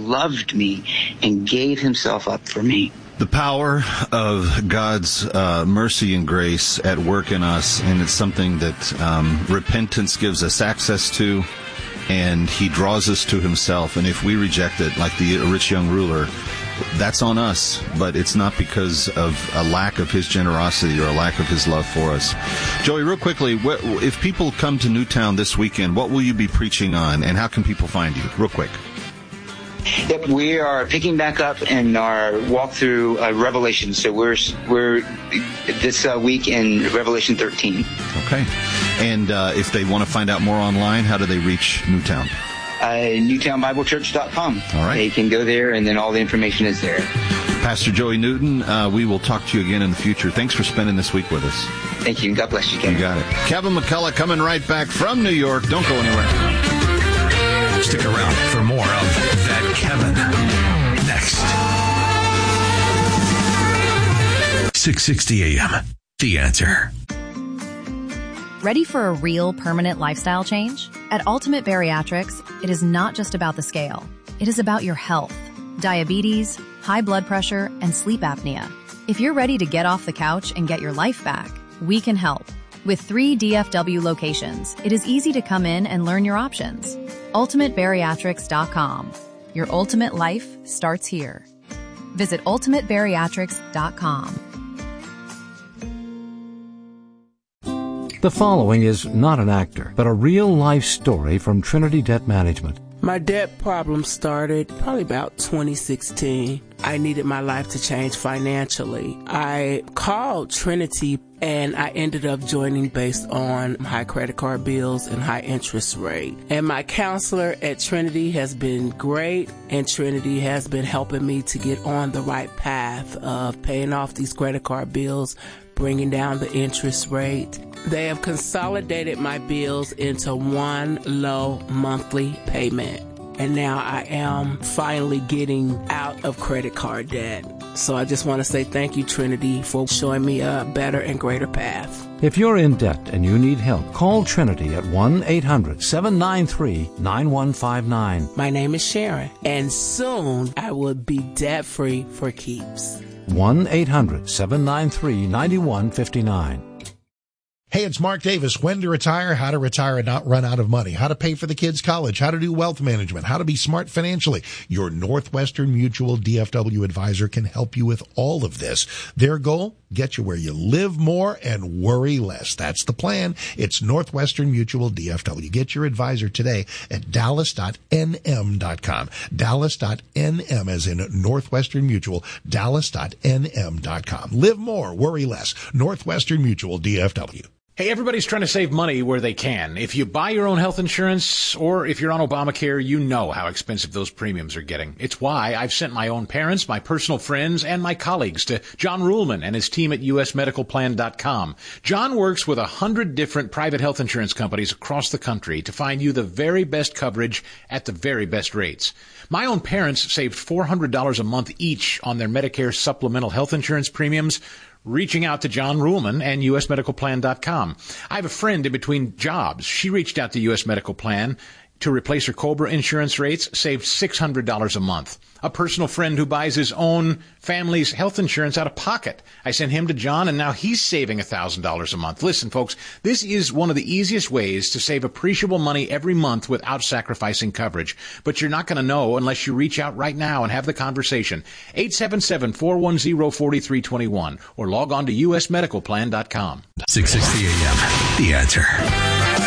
loved me and gave himself up for me. The power of God's mercy and grace at work in us, and it's something that repentance gives us access to, and he draws us to himself. And if we reject it, like the rich young ruler, that's on us, but it's not because of a lack of his generosity or a lack of his love for us. Joey, real quickly, if people come to Newtown this weekend, what will you be preaching on, and how can people find you? Real quick. Yep, we are picking back up in our walk through Revelation. So we're this week in Revelation 13. Okay. And if they want to find out more online, how do they reach Newtown? NewtownBibleChurch.com. All right. They can go there, and then all the information is there. Pastor Joey Newton, we will talk to you again in the future. Thanks for spending this week with us. Thank you. God bless you, Kevin. You got it. Kevin McCullough coming right back from New York. Don't go anywhere. Stick around for more of That Kevin. Next. 660 AM. The Answer. Ready for a real permanent lifestyle change? At Ultimate Bariatrics, it is not just about the scale. It is about your health, diabetes, high blood pressure, and sleep apnea. If you're ready to get off the couch and get your life back, we can help. With 3 DFW locations, it is easy to come in and learn your options. UltimateBariatrics.com. Your ultimate life starts here. Visit UltimateBariatrics.com. The following is not an actor, but a real-life story from Trinity Debt Management. My debt problem started probably about 2016. I needed my life to change financially. I called Trinity and I ended up joining based on high credit card bills and high interest rate. And my counselor at Trinity has been great, and Trinity has been helping me to get on the right path of paying off these credit card bills, bringing down the interest rate. They have consolidated my bills into one low monthly payment. And now I am finally getting out of credit card debt. So I just want to say thank you, Trinity, for showing me a better and greater path. If you're in debt and you need help, call Trinity at 1-800-793-9159. My name is Sharon, and soon I will be debt-free for keeps. 1-800-793-9159. Hey, it's Mark Davis. When to retire, how to retire and not run out of money, how to pay for the kids' college, how to do wealth management, how to be smart financially. Your Northwestern Mutual DFW advisor can help you with all of this. Their goal, get you where you live more and worry less. That's the plan. It's Northwestern Mutual DFW. Get your advisor today at dallas.nm.com. Dallas.nm as in Northwestern Mutual, dallas.nm.com. Live more, worry less. Northwestern Mutual DFW. Hey, everybody's trying to save money where they can. If you buy your own health insurance or if you're on Obamacare, you know how expensive those premiums are getting. It's why I've sent my own parents, my personal friends, and my colleagues to John Ruhlman and his team at usmedicalplan.com. John works with 100 different private health insurance companies across the country to find you the very best coverage at the very best rates. My own parents saved $400 a month each on their Medicare supplemental health insurance premiums, reaching out to John Ruhlman and usmedicalplan.com. I have a friend in between jobs. She reached out to US Medical Plan to replace her COBRA insurance rates, saved $600 a month. A personal friend who buys his own family's health insurance out of pocket. I sent him to John, and now he's saving $1,000 a month. Listen, folks, this is one of the easiest ways to save appreciable money every month without sacrificing coverage. But you're not going to know unless you reach out right now and have the conversation. 877-410-4321 or log on to usmedicalplan.com. 660 AM. The Answer.